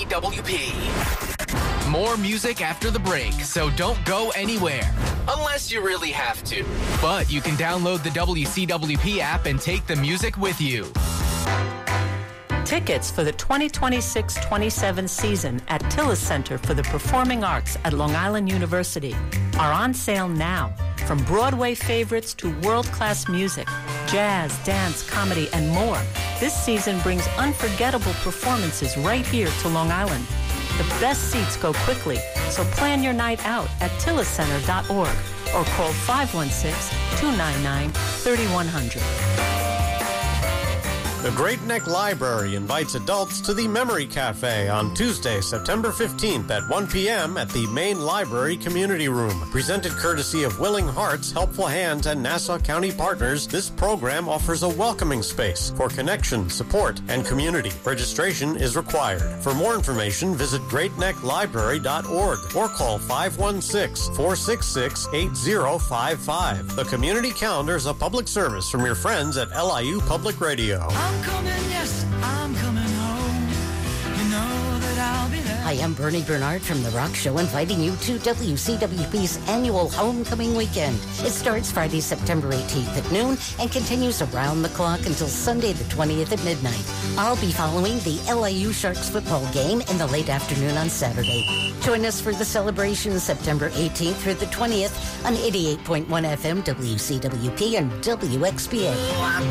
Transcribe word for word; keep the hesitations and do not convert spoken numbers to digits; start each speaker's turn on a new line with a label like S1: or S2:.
S1: W P. More music after the break, so don't go anywhere. Unless you really have to. But you can download the W C W P app and take the music with you.
S2: Tickets for the twenty twenty-six twenty-seven season at Tillis Center for the Performing Arts at Long Island University are on sale now. From Broadway favorites to world-class music, jazz, dance, comedy, and more, this season brings unforgettable performances right here to Long Island. The best seats go quickly, so plan your night out at tillis center dot org or call five one six, two nine nine, three one zero zero.
S3: The Great Neck Library invites adults to the Memory Cafe on Tuesday, September fifteenth at one p.m. at the Main Library Community Room. Presented courtesy of Willing Hearts, Helpful Hands, and Nassau County Partners, this program offers a welcoming space for connection, support, and community. Registration is required. For more information, visit great neck library dot org or call five one six, four six six, eight zero five five. The Community Calendar is a public service from your friends at L I U Public Radio.
S4: I'm coming, yes, I'm coming home. You know that I'll be there.
S5: Hi, I'm Bernie Bernard from The Rock Show, inviting you to W C W P's annual Homecoming Weekend. It starts Friday, September eighteenth at noon and continues around the clock until Sunday the twentieth at midnight. I'll be following the L I U Sharks football game in the late afternoon on Saturday. Join us for the celebration September eighteenth through the twentieth on eighty-eight point one F M W C W P and W X B A.